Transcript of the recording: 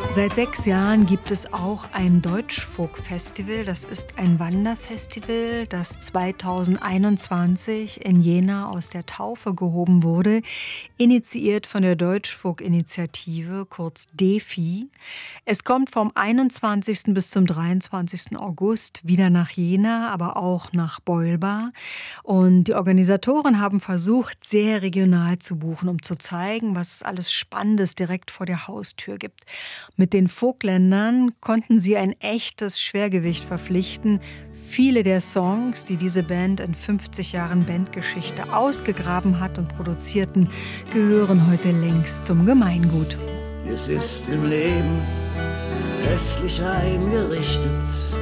Seit 6 Jahren gibt es auch ein Deutschfolk-Festival. Das ist ein Wanderfestival, das 2021 in Jena aus der Taufe gehoben wurde, initiiert von der Deutschfolk-Initiative, kurz DEFI. Es kommt vom 21. bis zum 23. August wieder nach Jena, aber auch nach Beulbar. Und die Organisatoren haben versucht, sehr regional zu buchen, um zu zeigen, was es alles Spannendes direkt vor der Haustür gibt. Mit den Folkländern konnten sie ein echtes Schwergewicht verpflichten. Viele der Songs, die diese Band in 50 Jahren Bandgeschichte ausgegraben hat und produzierten, gehören heute längst zum Gemeingut. Es ist im Leben hässlich eingerichtet.